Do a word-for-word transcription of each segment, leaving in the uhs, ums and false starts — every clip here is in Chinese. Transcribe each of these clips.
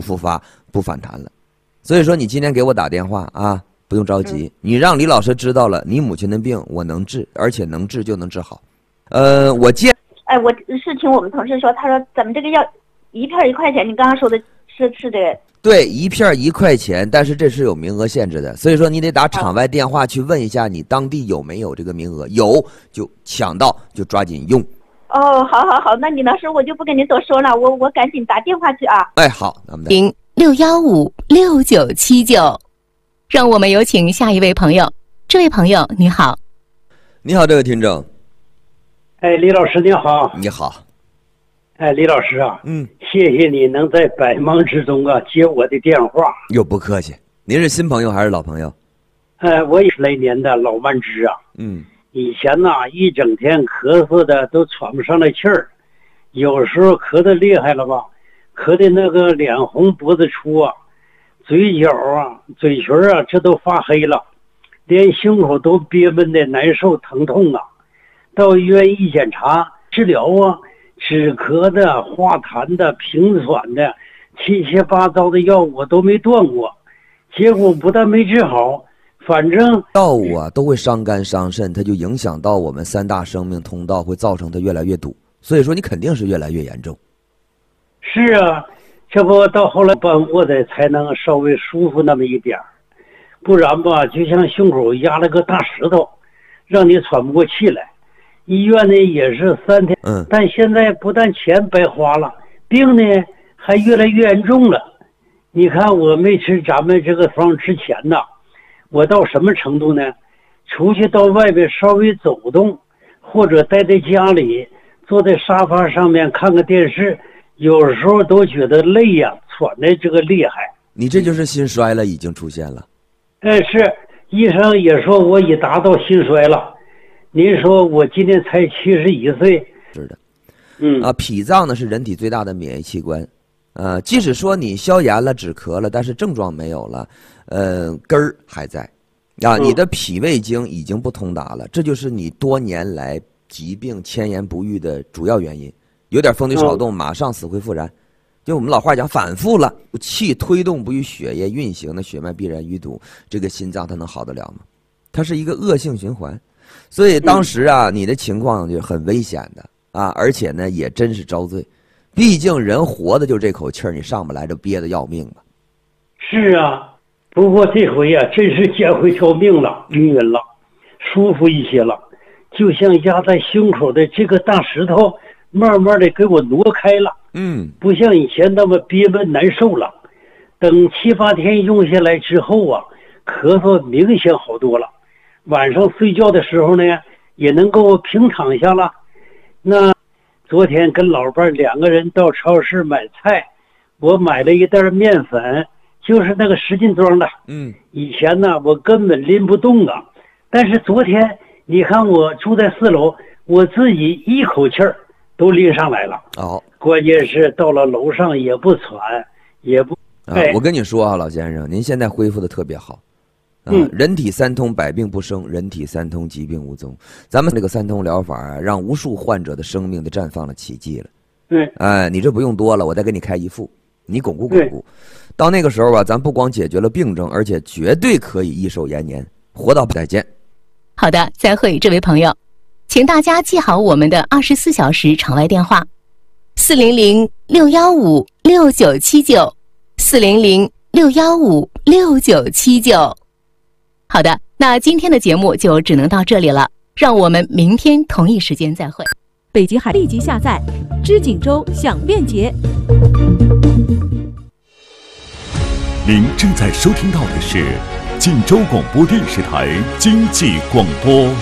复发，不反弹了。所以说你今天给我打电话啊，不用着急，你让李老师知道了你母亲的病我能治，而且能治就能治好。呃，我建哎，我是听我们同事说，他说咱们这个药一片一块钱，你刚刚说的是是这个？ 对，一片一块钱，但是这是有名额限制的，所以说你得打场外电话去问一下你当地有没有这个名额，有就抢到就抓紧用。 哦，好好好，那李老师我就不跟你多说了，我我赶紧打电话去啊。 哎，好，那么零六幺五六九七九，让我们有请下一位朋友。这位朋友你好。 你好，这位听众。 哎，李老师你好。 你好。 哎，李老师啊， 嗯， 谢谢你能在百忙之中啊接我的电话。 哟，不客气。您是新朋友还是老朋友？ 呃，我也是来年的老慢支啊。 嗯。 以前呐、啊，一整天咳嗽的都喘不上来气儿，有时候咳得厉害了吧，咳得那个脸红脖子粗啊，嘴角啊、嘴唇啊，这都发黑了，连胸口都憋闷的难受疼痛啊。到医院一检查治疗啊，止咳的、化痰的、平喘的，七七八糟的药我都没断过，结果不但没治好。反正药物啊都会伤肝伤肾，它就影响到我们三大生命通道，会造成它越来越堵。所以说你肯定是越来越严重。 是啊，这不到后来帮我的才能稍微舒服那么一点，不然吧就像胸口压了个大石头，让你喘不过气来。医院呢也是三天， 嗯， 但现在不但钱白花了，病呢还越来越严重了。你看我没吃咱们这个方之前呢，我到什么程度呢？出去到外边稍微走动，或者待在家里，坐在沙发上面看个电视，有时候都觉得累呀、啊，喘的这个厉害。 你这就是心衰了，已经出现了。 哎，是医生也说我已达到心衰了。您说我今年才七十一岁。 是的， 嗯啊，脾脏呢是人体最大的免疫器官。呃，即使说你消炎了、止咳了，但是症状没有了，呃，根儿还在，啊，你的脾胃经已经不通达了，这就是你多年来疾病迁延不愈的主要原因。有点风吹草动，马上死灰复燃。就我们老话讲，反复了，气推动不与血液运行，那血脉必然淤堵，这个心脏它能好得了吗？它是一个恶性循环。所以当时啊，你的情况就很危险的啊，而且呢，也真是遭罪。毕竟人活的就这口气儿，你上不来就憋得要命吧。 是啊，不过这回呀、啊，真是捡回条命了，晕晕了，舒服一些了，就像压在胸口的这个大石头，慢慢的给我挪开了。 嗯， 不像以前那么憋闷难受了。等七八天用下来之后啊，咳嗽明显好多了。晚上睡觉的时候呢，也能够平躺下了。那昨天跟老伴两个人到超市买菜，我买了一袋面粉，就是那个十斤装的。 嗯， 以前呢我根本拎不动啊，但是昨天你看我住在四楼，我自己一口气儿都拎上来了。 哦， 关键是到了楼上也不喘，也不。 啊，我跟你说啊，老先生，您现在恢复的特别好。啊、 嗯， 人体三通，百病不生；人体三通，疾病无踪。咱们这个三通疗法啊，让无数患者的生命都绽放了奇迹了。 对， 哎，你这不用多了，我再给你开一副，你巩固巩固。到那个时候啊，咱不光解决了病症，而且绝对可以益寿延年，活到再见。 好的，再会，这位朋友，请大家记好我们的二十四小时场外电话：四零零六幺五六九七九，四零零六幺五六九七九。好的，那今天的节目就只能到这里了，让我们明天同一时间再会。 北极海立即下载知锦州享便捷。 您正在收听到的是锦州广播电视台经济广播。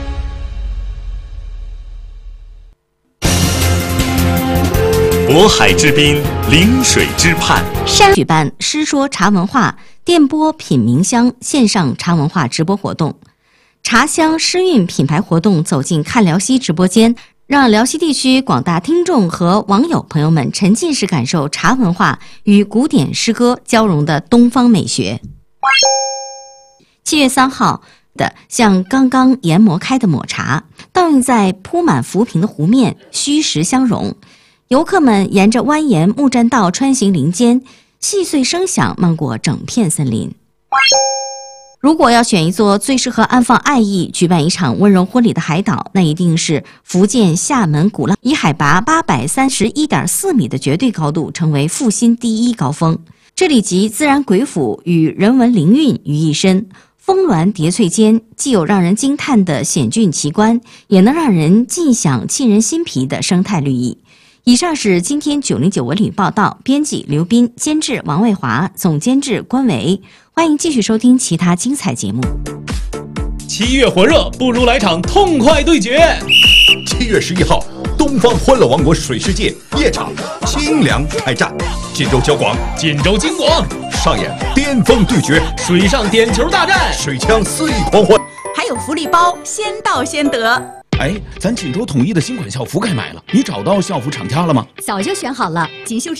渤海之滨，临水之畔， 山举办诗说茶文化电波品茗香线上茶文化直播活动，茶香诗韵品牌活动走进看辽西直播间，让辽西地区广大听众和网友朋友们沉浸式感受茶文化与古典诗歌交融的东方美学。七月三号的像刚刚研磨开的抹茶，倒映在铺满浮萍的湖面，虚实相融。游客们沿着蜿蜒木栈道穿行林间， 细碎声响漫过整片森林。如果要选一座最适合安放爱意、举办一场温柔婚礼的海岛，那一定是福建厦门鼓浪，以海拔八百三十一点四米的绝对高度，成为阜新第一高峰。这里集自然鬼斧与人文灵韵于一身，峰峦叠翠间，既有让人惊叹的险峻奇观，也能让人尽享沁人心脾的生态绿意。以上是今天九零九文旅报道，编辑刘斌，监制王卫华，总监制关伟。欢迎继续收听其他精彩节目。 七月火热，不如来场痛快对决。 七月十一号，东方欢乐王国水世界夜场清凉开战，锦州交广、 锦州金广上演巅峰对决， 水上点球大战， 水枪肆意狂欢， 还有福利包，先到先得。 哎，咱锦州统一的新款校服该买了，你找到校服厂家了吗？ 早就选好了，锦绣。